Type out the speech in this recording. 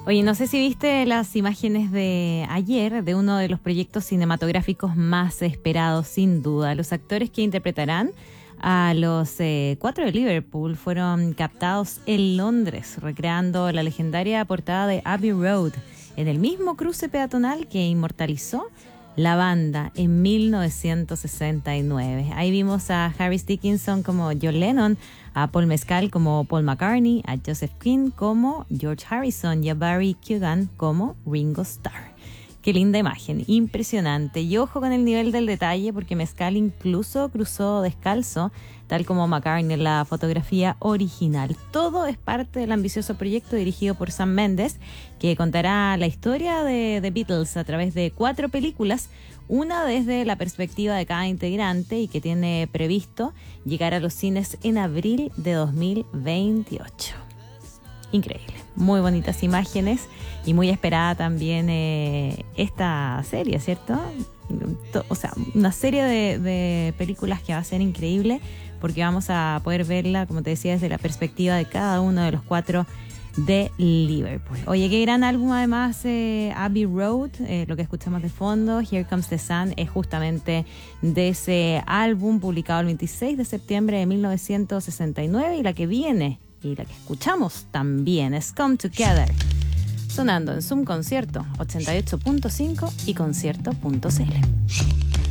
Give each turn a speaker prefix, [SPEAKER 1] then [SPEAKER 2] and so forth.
[SPEAKER 1] Oye, no sé si viste las imágenes de ayer de uno de los proyectos cinematográficos más esperados, sin duda. Los actores que interpretarán a los cuatro de Liverpool fueron captados en Londres, recreando la legendaria portada de Abbey Road, en el mismo cruce peatonal que inmortalizó la banda en 1969. Ahí vimos a Harry Dickinson como John Lennon, a Paul Mescal como Paul McCartney, a Joseph King como George Harrison y a Barry Keoghan como Ringo Starr. Qué linda imagen, impresionante. Y ojo con el nivel del detalle, porque Mescal incluso cruzó descalzo, tal como McCartney en la fotografía original. Todo es parte del ambicioso proyecto dirigido por Sam Mendes, que contará la historia de The Beatles a través de 4 películas, una desde la perspectiva de cada integrante y que tiene previsto llegar a los cines en abril de 2028. Increíble, muy bonitas imágenes y muy esperada también esta serie, ¿cierto? O sea, una serie de películas que va a ser increíble porque vamos a poder verla, como te decía, desde la perspectiva de cada uno de los 4 de Liverpool. Oye, qué gran álbum además, Abbey Road, lo que escuchamos de fondo, Here Comes the Sun, es justamente de ese álbum publicado el 26 de septiembre de 1969 y la que viene y la que escuchamos también es Come Together, sonando en Zoom Concierto 88.5 y concierto.cl.